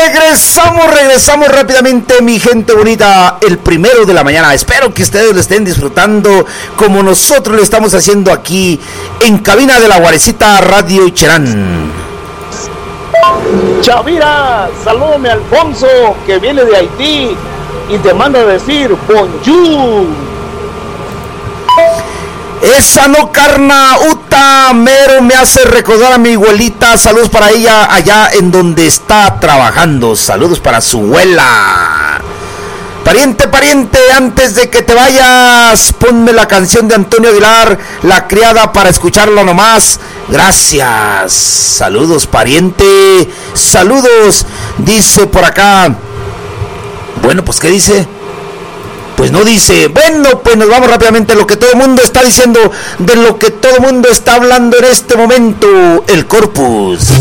Regresamos rápidamente, mi gente bonita, el 1 de la mañana. Espero que ustedes lo estén disfrutando como nosotros lo estamos haciendo aquí en cabina de la Guarecita Radio Cherán. Chavira, salúdame a Alfonso, que viene de Haití y te manda a decir bonjour. Esa no carna, uta, mero me hace recordar a mi abuelita. Saludos para ella allá en donde está trabajando. Saludos para su abuela. Pariente, antes de que te vayas, ponme la canción de Antonio Aguilar, La Criada, para escucharla nomás. Gracias. Saludos, pariente. Saludos. Dice por acá. Bueno, pues, ¿qué dice? Pues no dice. Bueno, pues nos vamos rápidamente a lo que todo el mundo está diciendo, de lo que todo el mundo está hablando en este momento, el Corpus.